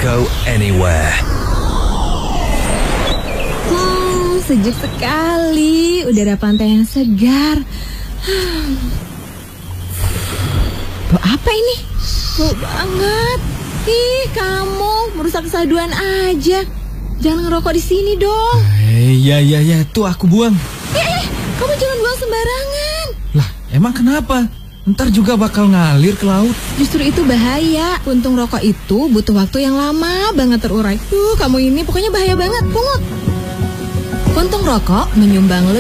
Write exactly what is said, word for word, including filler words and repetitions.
go anywhere. Hmm, sejuk sekali. Udara pantai yang segar. Hmm. Bau apa ini? Bau banget. Ih, kamu merusak kesaduan aja. Jangan ngerokok di sini dong. Eh, ya, ya, ya. Tuh aku buang. Eh, eh, kamu jangan buang sembarangan. Lah, emang kenapa? Ntar juga bakal ngalir ke laut. Justru itu bahaya. Puntung rokok itu butuh waktu yang lama banget terurai. Tuh, kamu ini pokoknya bahaya banget. Pungut. Puntung rokok menyumbang